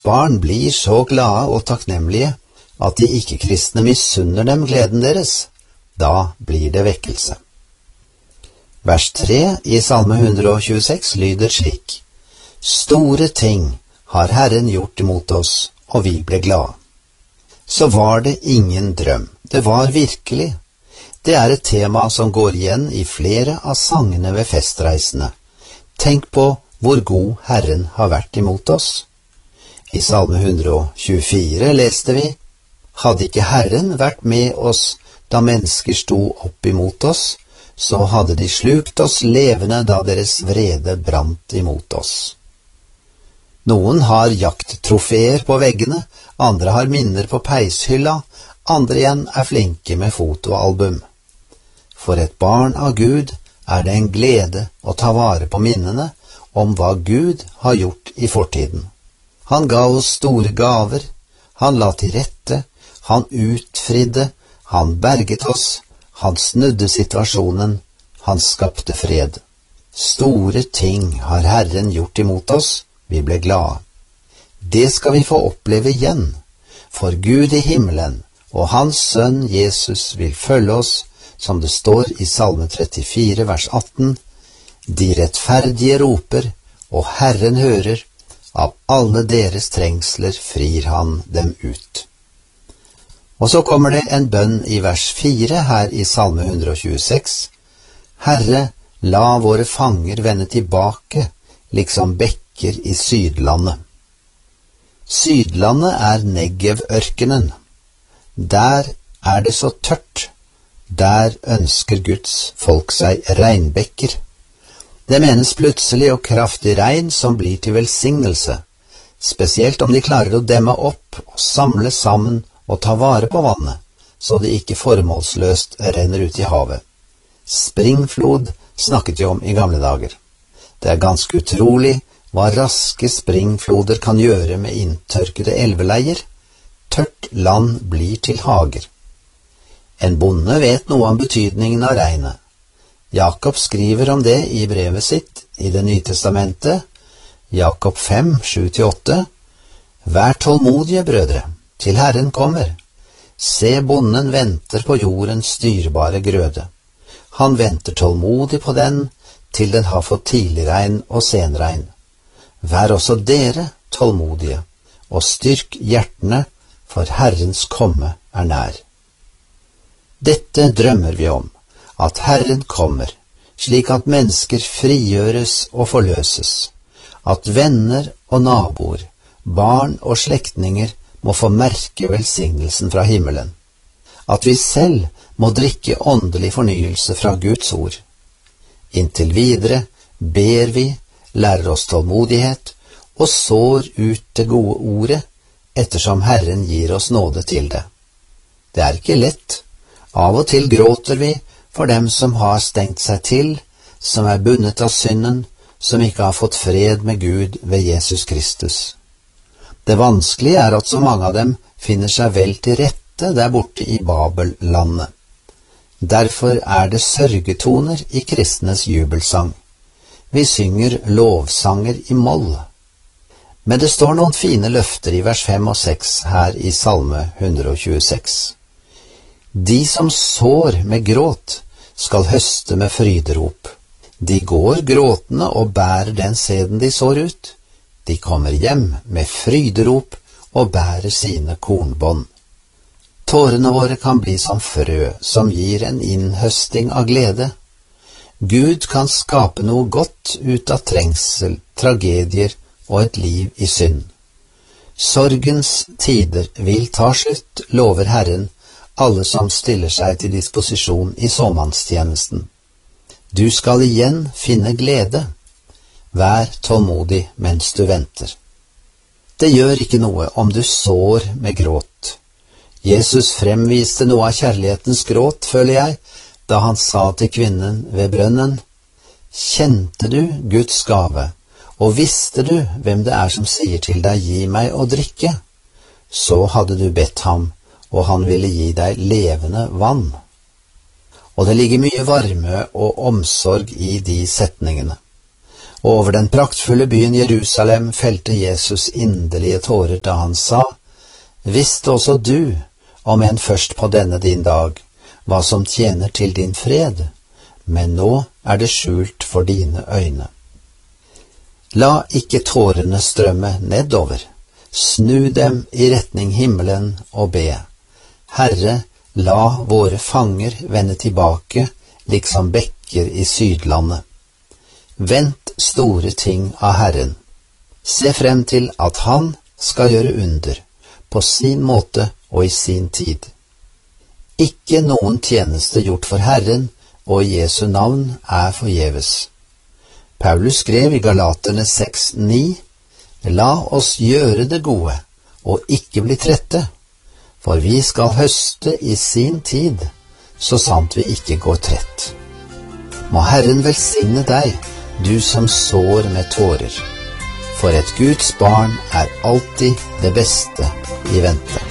Barn blir så glade og takknemlige at de ikke-kristne misunner dem gleden deres. Da blir det vekkelse. Vers 3 i Salme 126 lyder slik: Store ting har Herren gjort imot oss, og vi ble glade. Så var det ingen drøm, det var virkelig. Det er et tema som går igjen i flere av sangene ved festreisene. Tenk på hvor god Herren har vært imot oss. I Salme 124 leste vi: Hadde ikke Herren vært med oss da mennesker sto opp imot oss, så hadde de slukt oss levende da deres vrede brant imot oss. Noen har jakttrofeer på veggene, andre har minner på peishylla, andre igjen er flinke med fotoalbum. For et barn av Gud er det en glede å ta vare på minnene om hva Gud har gjort i fortiden. Han ga oss store gaver, han la til rette, han utfridde, han berget oss, han snudde situasjonen, han skapte fred. Store ting har Herren gjort imot oss, vi ble glade. Det skal vi få oppleve igjen, for Gud i himmelen og hans sønn Jesus vil følge oss, som det står i Salme 34, vers 18. De rettferdige roper, og Herren hører, av alle deres trengsler frir han dem ut. Og så kommer det en bønn i vers 4 her i Salme 126. Herre, la våre fanger vende tilbake, liksom bekker i Sydlandet. Sydlandet er Negev-ørkenen. Der er det så tørt. Der ønsker Guds folk seg regnbekker. Det menes plutselig og kraftig regn som blir til velsignelse, spesielt om de klarer å demme opp og samle sammen og ta vare på vannet, så det ikke formålsløst renner ut i havet. Springflod snakket vi om i gamle dager. Det er ganske utrolig hva raske springfloder kan gjøre med inntørkede elveleier. Tørt land blir til hager. En bonde vet noe om betydningen av regnet. Jakob skriver om det i brevet sitt i Det nye testamentet, Jakob 5, 7-8. Vær tålmodige, brødre, til Herren kommer. Se, bonden venter på jordens styrbare grøde. Han venter tålmodig på den, til den har fått tidligregn og senregn. Vær også dere tålmodige, og styrk hjertene, for Herrens komme er nær. Dette drømmer vi om, at Herren kommer, slik at mennesker frigjøres og forløses, at venner og naboer, barn og slektninger må få merke velsignelsen fra himmelen, at vi selv må drikke åndelig fornyelse fra Guds ord. Inntil videre ber vi, lærer oss tålmodighet og sår ut det gode ordet, ettersom Herren gir oss nåde til det. Det er ikke lett. Av og til gråter vi for dem som har stengt seg til, som er bundet av synden, som ikke har fått fred med Gud ved Jesus Kristus. Det vanskelige er at så mange av dem finner seg vel til rette der borte i Babellandet. Derfor er det sørgetoner i kristnes jubelsang. Vi synger lovsanger i moll. Men det står noen fine løfter i vers 5 og 6 her i Salme 126. De som sår med gråt skal høste med fryderop. De går gråtende og bærer den sæden de sår ut. De kommer hjem med fryderop og bærer sine kornbånd. Tårene våre kan bli som frø som gir en innhøsting av glede. Gud kan skape noe godt ut av trengsel, tragedier og et liv i synd. Sorgens tider vil ta slutt, lover Herren, alle som stiller seg til disposisjon i såmannstjenesten. Du skal igjen finne glede. Vær tålmodig mens du venter. Det gjør ikke noe om du sår med gråt. Jesus fremviste noe av kjærlighetens gråt, føler jeg, da han sa til kvinnen ved brønnen: Kjente du Guds gave, og visste du hvem det er som sier til deg, gi meg å drikke? Så hadde du bedt ham, og han ville gi deg levende vann. Og det ligger mye varme og omsorg i de setningene. Og over den praktfulle byen Jerusalem felte Jesus inderlige tårer da han sa, «Visste også du, om enn først på denne din dag, hva som tjener til din fred, men nå er det skjult for dine øyne.» La ikke tårene strømme nedover. Snu dem i retning himmelen og be. Herre, la våre fanger vende tilbake, liksom bekker i Sydlandet. Vent store ting av Herren. Se frem til at han skal gjøre under, på sin måte og i sin tid. Ikke noen tjeneste gjort for Herren, og i Jesu navn er forgjeves. Paulus skrev i Galaterne 6:9, «La oss gjøre det gode, og ikke bli trette, for vi skal høste i sin tid, så sant vi ikke går trett.» Må Herren velsigne deg, du som sår med tårer, for et Guds barn er alltid det beste i vente.